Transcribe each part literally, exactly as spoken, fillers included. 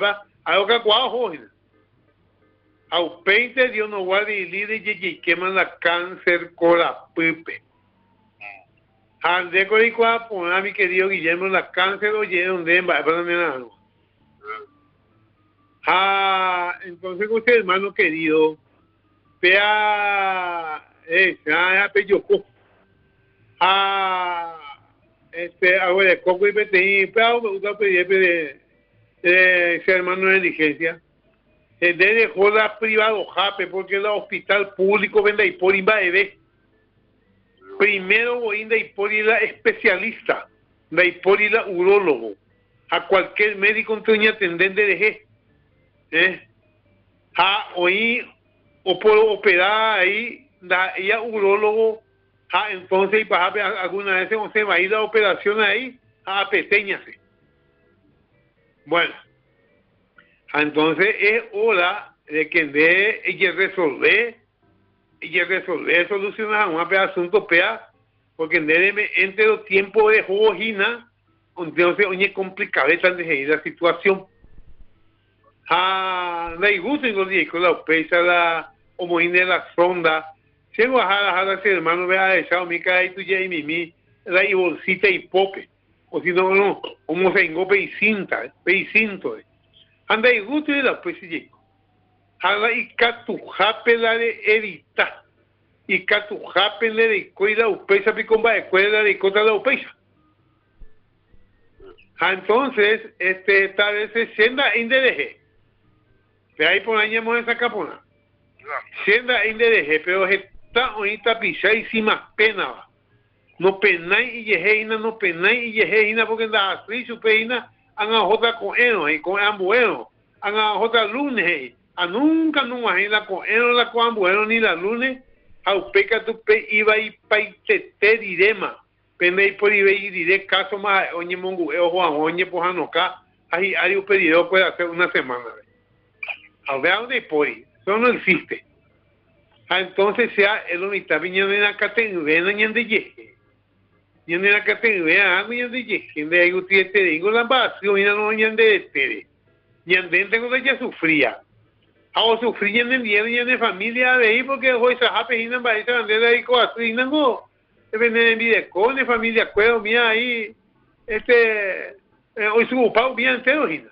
¿va? Algo que cuajo, au peinte Dios no guarde y líder y queman la cáncer con la pipe. Ande con el cuapo, a mi querido Guillermo, la cáncer oye, donde va, para mí nada. Ah, entonces usted, hermano querido, vea, eh, ah, peyoco. Ah, este, hago de coco y peteín, pero me gusta pedir de ese hermano de diligencia. El de dejó la privado jape porque el hospital público vende y por imba de primero voy a ir por la especialista, de ir por la urólogo, a cualquier médico que atender de deje, eh, a oír o por operar ahí, da ella urólogo, a entonces y para alguna vez se va a ir la operación ahí, a peteñase. Bueno. Entonces es hora de que de ella resolver, ella resolver, solucionar un asunto pea, porque de entre los tiempos de jojina, entonces oye complicado tan de la situación. Ah, la igual en los días con la pesa la homoine la sonda, si en Guajara jala ser hermano vea echado mi cara y tuya y mimi, la y bolsita y pope, o si no no, como se engope y cinta, y cinto. Anda y gusto de la presidencia. Hala y catujape la de edita. Y catujape la de cuida upesa picomba de cuida de cota la upesa. Entonces, este, tal vez se sienda indereje. Pero ahí por ahí hemos esa capona. Sienda indereje, pero está ahorita pisa y sin más pena va. No penai y yejeina, no penai y yejeina porque anda así su peina. Anga jota con eno y con ambueno, anga jota lunes, a nunca no imagina con eno la con ambueno ni la lunes, a upeca tu pe iba y paitete direma, pende y por ibe y diré caso más oñe mongu eo Juan oñe pojanoca, ahí hay un pedido puede hacer una semana. A ver dónde por ahí, eso no existe. Entonces sea el unita viña de la categoría ni de yeje. Y en la categoría algo y de que de ahí usted te digo la base y no ñande de tere y ande tengo que ya sufría a o sufría en el día y en la familia de ahí porque hoy se ha pedido en baile ande de ahí con así no depende de vida con de familia cuero mía ahí este hoy su pau bien entero hina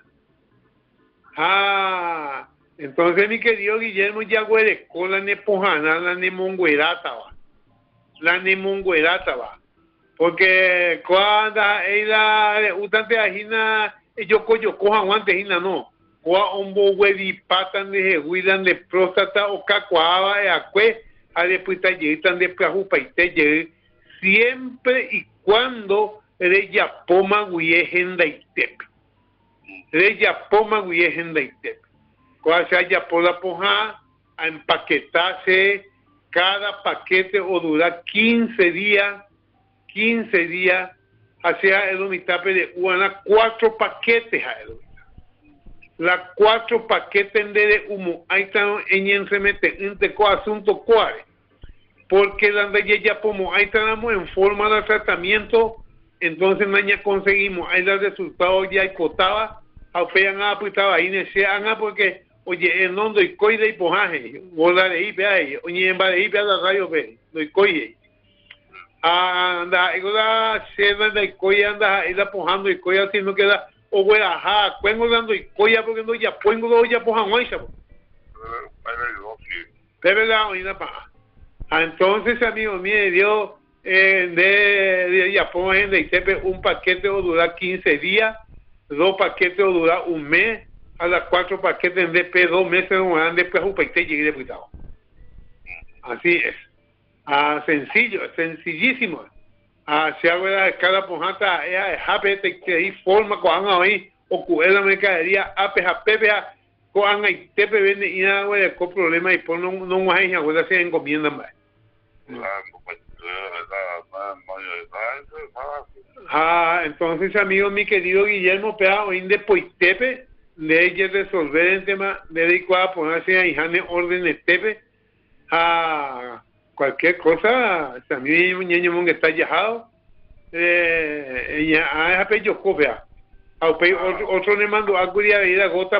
ah entonces mi querido Guillermo ya huele con la nepojana la nemonguerata va la nemonguerata va porque cuando ella utante ajina yo coyo cojan guantes hina no cua ombo huevi patan de huilan de próstata o cacuaba e acue a después talletan de plajupa y te siempre y cuando ella poma guiejenda y tepe ella poma guiejenda y tepe cuando se haya por la poja a empaquetarse cada paquete o dura quince días quince días hacia el unitape de una cuatro paquetes a el las cuatro paquetes de humo ahí están en entremete entre co asunto cuáles porque la de ya como ahí estamos en forma de tratamiento entonces mañana conseguimos ahí los resultados ya y cotaba apean a apretaba ahí desean porque oye el nombre y coide y pojaje volar de ahí ahí oye en va de ahí la radio ve no y coide anda igual se anda y coya anda ahí la pojando y coya si no queda o güera ajá cuengo dando y coya porque no ya pongo ya pojan hoy sabo pero la oída pa entonces amigo mío dio eh, de, de ya ponen de tepe un paquete o dura quince días dos paquetes o dura un mes a las cuatro paquetes de P dos meses no van después un paquete llegué de cuidado así es. Ah, sencillo, sencillísimo. Ah, se hago la escala pojata, ella es japete que ahí forma con ahí, o cuela la mercadería, ape, japepe, con ahí tepe vende y nada, güey, con problema y por no, no más hay agua, se encomiendan más. Ah, entonces, amigo, mi querido Guillermo, pea, hoy de Poitepe, de ella resolver el tema, de dedicar a ponerse a hijane órdenes tepe, a cualquier cosa, también un niño que está viajado, eh, ella, a esa pecho copia, a otro le mando algo de la gota